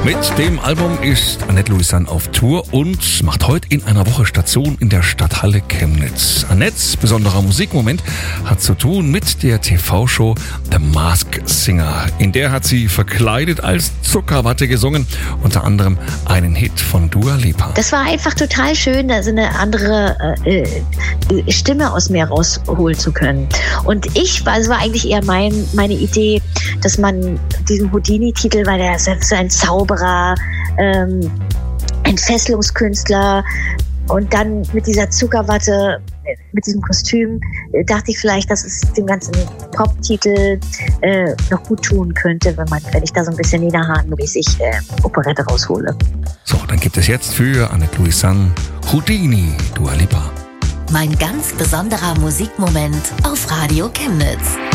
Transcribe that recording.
Mit dem Album ist Annette Louisanne auf Tour und macht heute in einer Woche Station in der Stadthalle Chemnitz. Annettes besonderer Musikmoment hat zu tun mit der TV-Show The Masked Singer. In der hat sie verkleidet als Zuckerwatte gesungen, unter anderem einen Hit von Dua Lipa. Das war einfach total schön, da so eine andere Stimme aus mir rausholen zu können. Und es war eigentlich eher meine Idee, dass man diesen Houdini-Titel, weil der ist so ein Zauberer, Entfesselungskünstler, und dann mit dieser Zuckerwatte, mit diesem Kostüm, dachte ich vielleicht, dass es dem ganzen Pop-Titel noch gut tun könnte, wenn ich da so ein bisschen niederhahnmäßig Operette raushole. So, dann gibt es jetzt für Annette Louisanne Houdini, Dua Lipa. Mein ganz besonderer Musikmoment auf Radio Chemnitz.